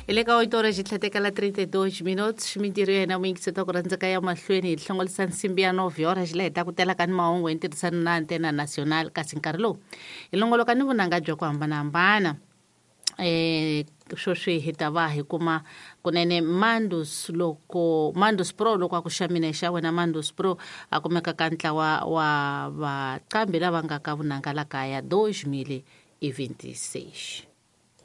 Ile ka 8 horas itlhatekela 32 minutos mintirho yena moingisetsa ku randzaka ya mahlweni hi hlongolisa nsimbi ya 9 horas le heta ku tela ka ni mahungu hi ntirhisano na antena national kasi nkarhi lowu hi longoloka ni vunanga bya ku hambanahambana sweswi hi ta va hi kuma kunene Mandus Pro loko a ku xamine xa wena Mandus Pro a kumeka ka ntlawa wa vaqambi lava nga ka vunanga la kaya 2026.